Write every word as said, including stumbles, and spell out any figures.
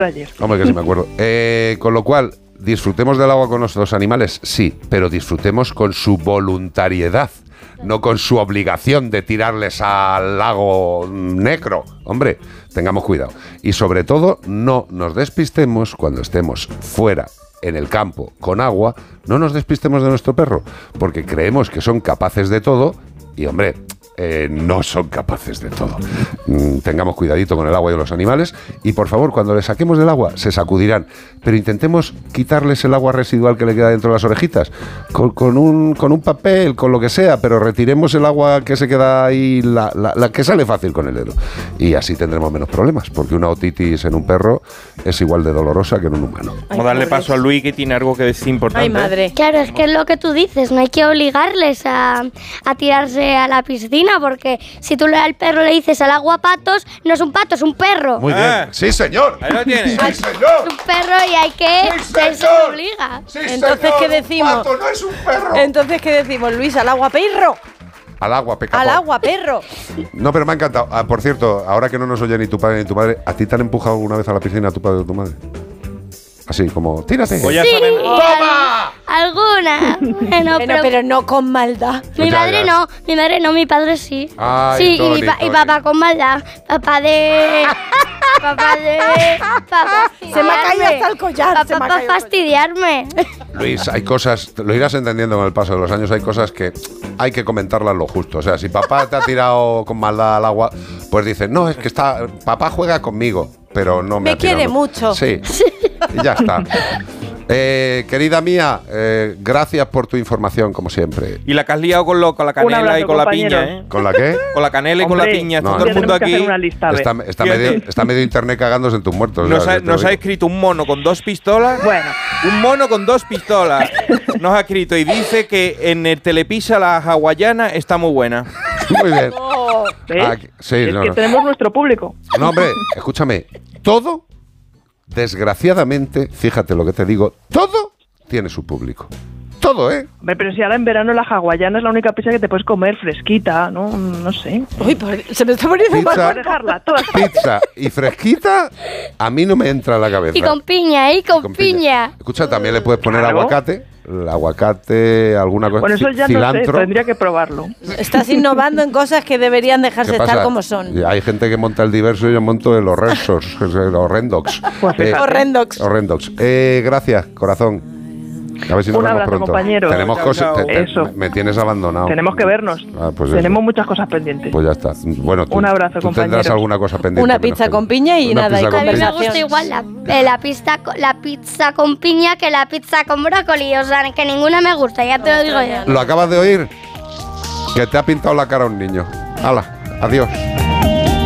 ayer. Hombre, que sí me acuerdo. Eh, con lo cual, disfrutemos del agua con nuestros animales, sí, pero disfrutemos con su voluntariedad, no con su obligación de tirarles al lago negro. Hombre, tengamos cuidado. Y sobre todo, no nos despistemos cuando estemos fuera en el campo con agua, no nos despistemos de nuestro perro, porque creemos que son capaces de todo y, hombre, eh, no son capaces de todo. Mm, tengamos cuidadito con el agua y los animales y, por favor, cuando les saquemos del agua, se sacudirán, pero intentemos quitarles el agua residual que le queda dentro de las orejitas con, con, un, con un papel, con lo que sea, pero retiremos el agua que se queda ahí, la, la, la que sale fácil con el dedo, y así tendremos menos problemas, porque una otitis en un perro es igual de dolorosa que en un humano. Vamos a darle paso a Luis, que tiene algo que decir importante. Ay, madre. Claro, es que es lo que tú dices, no hay que obligarles a, a tirarse a la piscina, porque si tú al perro le dices al agua patos, no es un pato, es un perro. Muy bien. Ah. Sí, señor. Ahí lo tienes. Sí, señor. Es un perro y hay que... Sí, se señor. obliga. Sí, Entonces, señor, ¿qué un decimos? pato no es un perro. Entonces, ¿qué decimos, Luis? ¿Al agua, perro? Al agua, pecado. Al agua, perro. No, pero me ha encantado. Ah, por cierto, ahora que no nos oye ni tu padre ni tu madre, ¿a ti te han empujado alguna vez a la piscina tu padre o tu madre? Así, como, tírate. Pues ya Sí, sabemos. al- alguna. Bueno, Bueno, pero, pero no con maldad. mi Ya, madre ya. no, mi madre no, mi padre sí. Ay, sí, y, Tony, mi pa- y Tony. papá con maldad. Papá de... papá de... Papá Se me ha caído hasta el collar. Papá se me ha para caído el fastidiarme. Luis, hay cosas, lo irás entendiendo con el paso de los años, hay cosas que hay que comentarlas lo justo. O sea, si papá te ha tirado con maldad al agua, pues dices, no, es que está, papá juega conmigo, pero no me, Me ha tirado. quiere mucho. Sí, y ya está. Eh, querida mía, eh, gracias por tu información, como siempre. Y la que has liado con, lo, con la canela abrazo, y con compañero. la piña, ¿eh? ¿Con la qué? Con la canela y con Hombre, la piña. Está no, todo el ya mundo tenemos que hacer aquí. una lista, a ver. Está, está, medio, está medio internet cagándose en tus muertos. Nos, o sea, ha, yo te lo nos ha digo. escrito un mono con dos pistolas. Bueno. Un mono con dos pistolas. Nos ha escrito y dice que en el Telepisa la hawaiana está muy buena. Muy bien. ¿Ves? Ah, sí, es no, que no. tenemos nuestro público. No, hombre, escúchame. Todo, desgraciadamente, fíjate lo que te digo, todo tiene su público. Todo, ¿eh? Hombre, pero si ahora en verano la hawaiana es la única pizza que te puedes comer fresquita, ¿no? No sé. Uy, pues, se me está poniendo Pizza. mal. Puedes dejarla, todas. Pizza y fresquita, a mí no me entra en la cabeza. Y con piña, y con, Con piña. Escucha, también le puedes poner Claro. aguacate, el aguacate, alguna cosa, Bueno, eso ya no sé, cilantro. tendría que probarlo. Estás innovando en cosas que deberían dejarse ¿Qué pasa? estar como son. Y hay gente que monta el diverso y yo monto el horrendos, el horrendox. Pues Eh, fíjate. Horrendox. horrendox. Eh, gracias, corazón. A ver si nos Un vemos abrazo, pronto. compañeros. Tenemos Chao, cosas. chao. te- te- Eso. me, me tienes abandonado. Tenemos que vernos. Ah, pues Tenemos eso. muchas cosas pendientes. Pues ya está. Bueno, tú, Un abrazo, tú tendrás compañeros. alguna cosa pendiente. Una menos pizza que- con piña y una nada, pizza y con A mí me piña. gusta igual la, eh, la, pizza, co- la pizza con piña que la pizza con brócoli. O sea, que ninguna me gusta, ya te lo digo yo. ¿Lo acabas de oír? Que te ha pintado la cara un niño. Hala, adiós.